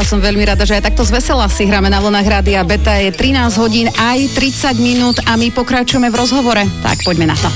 som veľmi rada, že aj takto zvesela si hráme na vlnách Rádia Beta. Je 13 hodín aj 30 minút a my pokračujeme v rozhovore. Tak poďme na to.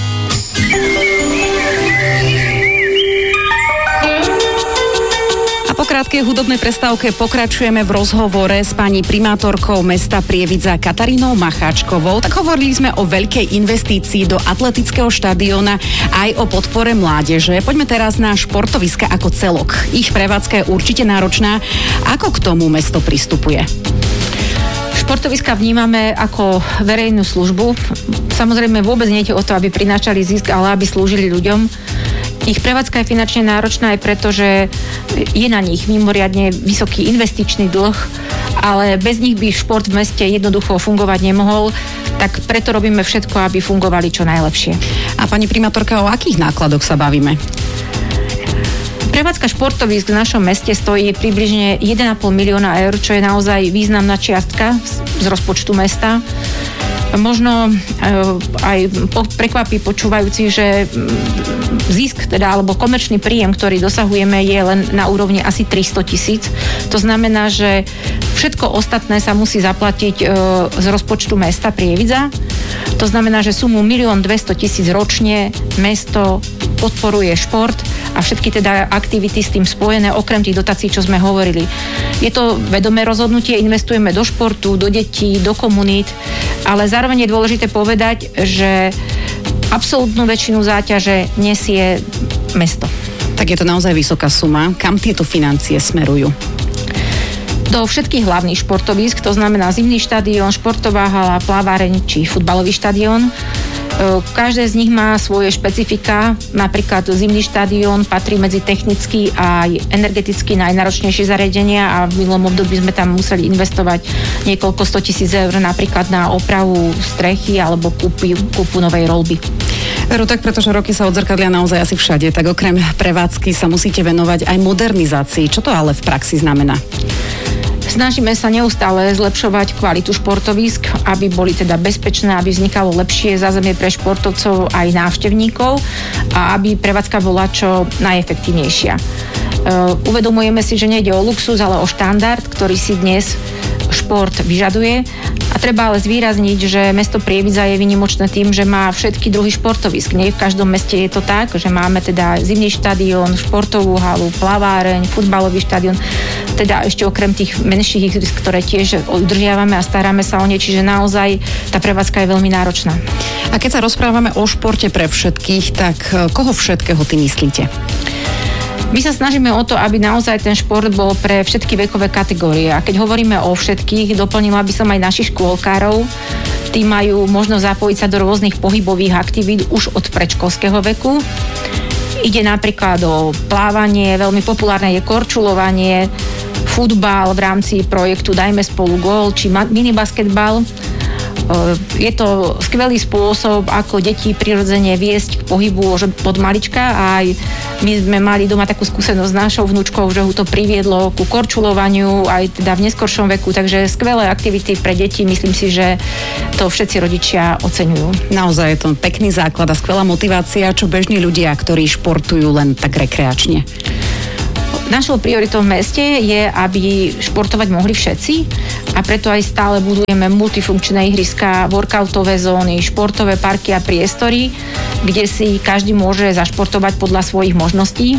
Po krátkej hudobnej prestávke pokračujeme v rozhovore s pani primátorkou mesta Prievidza Katarínou Macháčkovou. Tak hovorili sme o veľkej investícii do atletického štadióna aj o podpore mládeže. Poďme teraz na športoviska ako celok. Ich prevádzka je určite náročná. Ako k tomu mesto pristupuje? Športoviska vnímame ako verejnú službu. Samozrejme vôbec nie je o to, aby prinášali zisk, ale aby slúžili ľuďom. Ich prevádzka je finančne náročná aj preto, že je na nich mimoriadne vysoký investičný dlh, ale bez nich by šport v meste jednoducho fungovať nemohol, tak preto robíme všetko, aby fungovali čo najlepšie. A pani primátorka, o akých nákladoch sa bavíme? Prevádzka športovísk v našom meste stojí približne 1,5 milióna eur, čo je naozaj významná čiastka z rozpočtu mesta. Možno aj prekvapí počúvajúci, že zisk alebo komerčný príjem, ktorý dosahujeme, je len na úrovni asi 300 000. To znamená, že všetko ostatné sa musí zaplatiť z rozpočtu mesta Prievidza. To znamená, že sumu 1 200 000 ročne mesto podporuje šport a všetky teda aktivity s tým spojené, okrem tých dotácií, čo sme hovorili. Je to vedomé rozhodnutie, investujeme do športu, do detí, do komunít, ale zároveň je dôležité povedať, že absolútnu väčšinu záťaže nesie mesto. Tak je to naozaj vysoká suma. Kam tieto financie smerujú? Do všetkých hlavných športovísk, to znamená zimný štadión, športová hala, plaváreň či futbalový štadión. Každé z nich má svoje špecifika, napríklad zimný štadión patrí medzi technicky a energeticky najnáročnejšie zariadenia a v minulom období sme tam museli investovať niekoľko 100 000 eur napríklad na opravu strechy alebo kúpu novej roľby. Veru, tak pretože roky sa odzrkadlia naozaj asi všade, tak okrem prevádzky sa musíte venovať aj modernizácii. Čo to ale v praxi znamená? Snažíme sa neustále zlepšovať kvalitu športovísk, aby boli teda bezpečné, aby vznikalo lepšie zázemie pre športovcov aj návštevníkov a aby prevádzka bola čo najefektívnejšia. Uvedomujeme si, že nejde o luxus, ale o štandard, ktorý si dnes šport vyžaduje. A treba ale zvýrazniť, že mesto Prievidza je výnimočné tým, že má všetky druhy športovisk. Nie v každom meste je to tak, že máme teda zimný štadión, športovú halu, plaváreň, futbalový štadión, teda ešte okrem tých menších ihrisk, ktoré tiež udržiavame a staráme sa o ne, čiže naozaj tá prevádzka je veľmi náročná. A keď sa rozprávame o športe pre všetkých, tak koho všetkého ty myslíte? My sa snažíme o to, aby naozaj ten šport bol pre všetky vekové kategórie. A keď hovoríme o všetkých, doplnila by som aj našich škôlkárov. Tí majú možnosť zapojiť sa do rôznych pohybových aktivít už od predškolského veku. Ide napríklad o plávanie, veľmi populárne je korčulovanie, futbal v rámci projektu Dajme spolu gól, či minibasketbal. Je to skvelý spôsob, ako deti prirodzene viesť k pohybu od malička a aj my sme mali doma takú skúsenosť s našou vnúčkou, že ho to priviedlo ku korčulovaniu aj teda v neskoršom veku, takže skvelé aktivity pre deti, myslím si, že to všetci rodičia oceňujú. Naozaj je to pekný základ a skvelá motivácia, čo bežní ľudia, ktorí športujú len tak rekreačne. Našou prioritou v meste je, aby športovať mohli všetci a preto aj stále budujeme multifunkčné ihriská, workoutové zóny, športové parky a priestory, kde si každý môže zašportovať podľa svojich možností.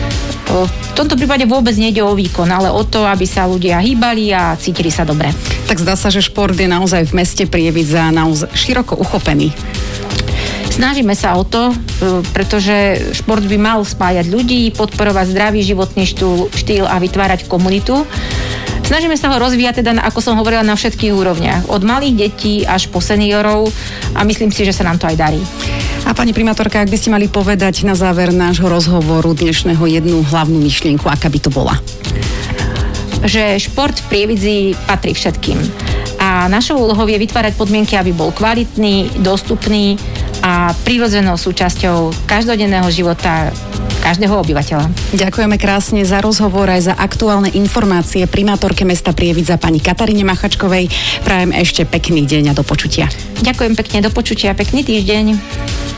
V tomto prípade vôbec nejde o výkon, ale o to, aby sa ľudia hýbali a cítili sa dobre. Tak zdá sa, že šport je naozaj v meste Prievidza naozaj široko uchopený. Snažíme sa o to, pretože šport by mal spájať ľudí, podporovať zdravý životný štýl a vytvárať komunitu. Snažíme sa ho rozvíjať teda, ako som hovorila, na všetkých úrovniach. Od malých detí až po seniorov a myslím si, že sa nám to aj darí. A pani primátorka, ak by ste mali povedať na záver nášho rozhovoru dnešného jednu hlavnú myšlienku, aká by to bola? Že šport v Prievidzi patrí všetkým. A našou úlohou je vytvárať podmienky, aby bol kvalitný, dostupný a prirodzenou súčasťou každodenného života každého obyvateľa. Ďakujeme krásne za rozhovor aj za aktuálne informácie primátorke mesta Prievidza pani Kataríne Macháčkovej. Prajem ešte pekný deň a do počutia. Ďakujem pekne, do počutia, pekný týždeň.